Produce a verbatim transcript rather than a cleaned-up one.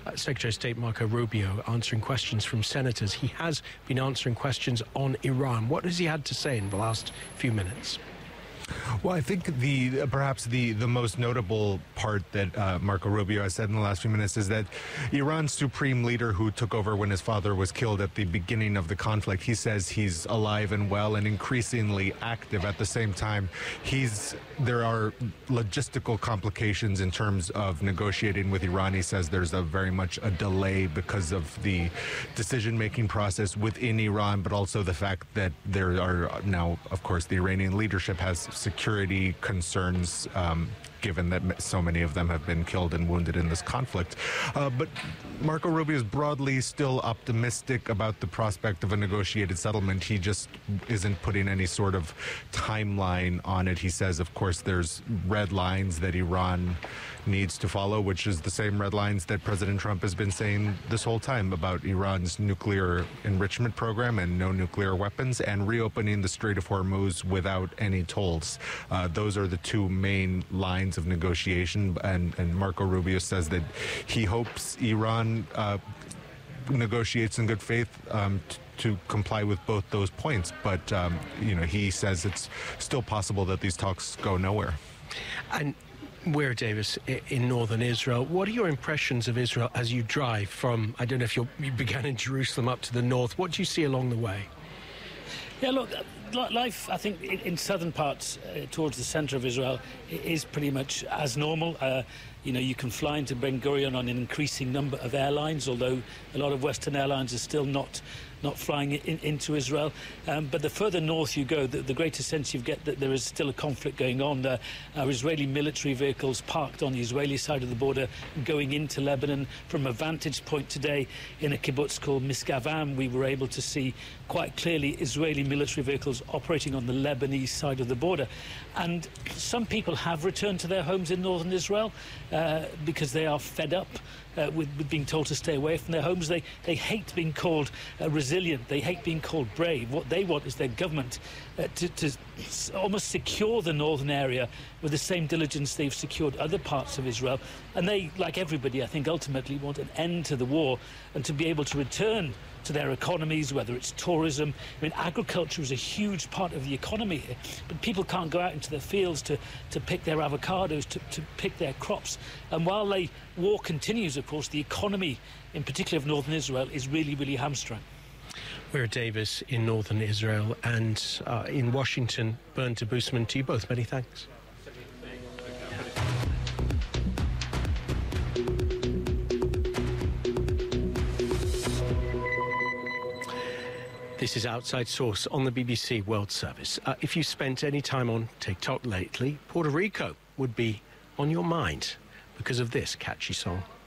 uh, Secretary of State Marco Rubio answering questions from senators. He has been answering questions on Iran. What has he had to say in the last few minutes? Well, I think the perhaps the, the most notable part that uh, Marco Rubio has said in the last few minutes is that Iran's supreme leader, who took over when his father was killed at the beginning of the conflict, he says he's alive and well and increasingly active. At the same time, he's there are logistical complications in terms of negotiating with Iran. He says there's a very much a delay because of the decision-making process within Iran, but also the fact that there are now, of course, the Iranian leadership has security concerns, um, given that so many of them have been killed and wounded in this conflict. Uh, but Marco Rubio is broadly still optimistic about the prospect of a negotiated settlement. He just isn't putting any sort of timeline on it. He says, of course, there's red lines that Iran needs to follow, which is the same red lines that President Trump has been saying this whole time about Iran's nuclear enrichment program and no nuclear weapons, and reopening the Strait of Hormuz without any tolls. Uh, those are the two main lines of negotiation, and, and Marco Rubio says that he hopes Iran uh, negotiates in good faith um, to comply with both those points, but um, you know, he says it's still possible that these talks go nowhere. And we're, Davis, in northern Israel. What are your impressions of Israel as you drive from, I don't know if you're, you began in Jerusalem, up to the north? What do you see along the way? Yeah, look, life, I think, in southern parts uh, towards the centre of Israel is pretty much as normal. Uh, you know, you can fly into Ben Gurion on an increasing number of airlines, although a lot of Western airlines are still not not flying in, into Israel. Um, but the further north you go, the, the greater sense you get that there is still a conflict going on. There are Israeli military vehicles parked on the Israeli side of the border going into Lebanon. From a vantage point today in a kibbutz called Misgavam, we were able to see quite clearly Israeli military vehicles operating on the Lebanese side of the border. And some people have returned to their homes in northern Israel uh, because they are fed up Uh, with, with being told to stay away from their homes. They, they hate being called uh, resilient. They hate being called brave. What they want is their government uh, to, to almost secure the northern area with the same diligence they've secured other parts of Israel. And they, like everybody, I think, ultimately want an end to the war and to be able to return to their economies, whether it's tourism. I mean, agriculture is a huge part of the economy here, but people can't go out into their fields to, to pick their avocados, to, to pick their crops. And while the war continues, of course, the economy, in particular of northern Israel, is really, really hamstrung. We're at Davis in northern Israel, and uh, in Washington, Bernd Debusmann, to you both, many thanks. This is Outside Source on the B B C World Service. Uh, if you spent any time on TikTok lately, Puerto Rico would be on your mind because of this catchy song.